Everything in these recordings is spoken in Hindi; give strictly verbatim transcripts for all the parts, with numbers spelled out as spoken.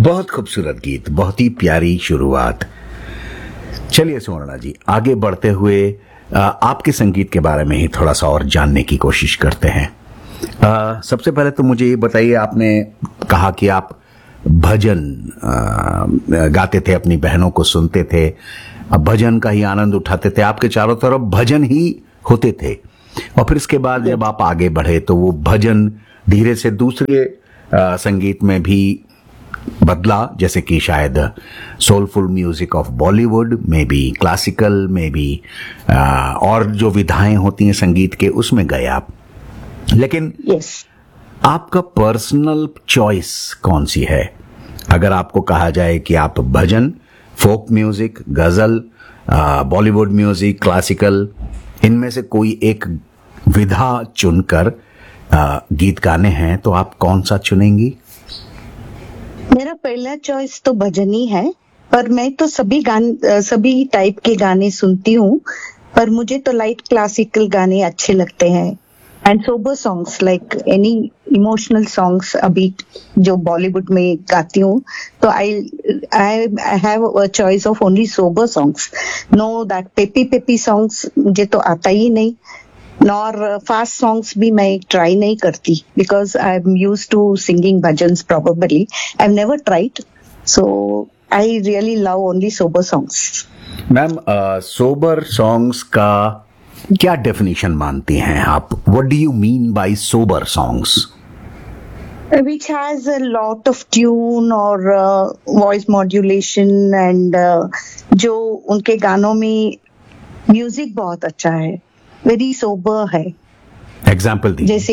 बहुत खूबसूरत गीत, बहुत ही प्यारी शुरुआत। चलिए सुवर्णा जी, आगे बढ़ते हुए आपके संगीत के बारे में ही थोड़ा सा और जानने की कोशिश करते हैं। आ, सबसे पहले तो मुझे ये बताइए, आपने कहा कि आप भजन आ, गाते थे, अपनी बहनों को सुनते थे, अब भजन का ही आनंद उठाते थे, आपके चारों तरफ भजन ही होते थे, और फिर इसके बाद जब आप आगे बढ़े तो वो भजन धीरे से दूसरे आ, संगीत में भी बदला, जैसे कि शायद सोलफुल म्यूजिक ऑफ बॉलीवुड में भी, क्लासिकल में भी, और जो विधाएं होती हैं संगीत के उसमें गए आप। लेकिन yes. आपका पर्सनल चॉइस कौन सी है? अगर आपको कहा जाए कि आप भजन, फोक म्यूजिक, गजल, बॉलीवुड म्यूजिक, क्लासिकल, इनमें से कोई एक विधा चुनकर आ, गीत गाने हैं, तो आप कौन सा चुनेंगी? मेरा पहला चॉइस तो भजन ही है, पर मैं तो सभी गाने, सभी टाइप के गाने सुनती हूँ, पर मुझे तो लाइट क्लासिकल गाने अच्छे लगते हैं, and sober songs like any emotional songs अभी जो बॉलीवुड में गाती हूँ, तो आई I have a choice of only sober songs. Know that peppy peppy songs मुझे तो आता ही नहीं, नॉर फास्ट सॉन्ग्स भी मैं ट्राई नहीं करती, because I am used to singing bhajans probably, I have never tried, so I really love only sober songs. Ma'am, sober songs का क्या डेफिनेशन मानती हैं आप? What do you mean by sober songs? Which has a lot of tune or uh, voice modulation and uh, जो उनके गानों में म्यूजिक बहुत अच्छा है, वेरी सोबर है। एग्जाम्पल दीजिए। जैसे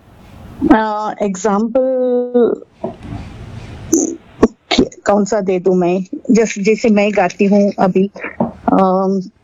एग्जाम्पल uh, कौन सा दे दूं मैं? जैसे जैसे मैं गाती हूँ अभी, uh,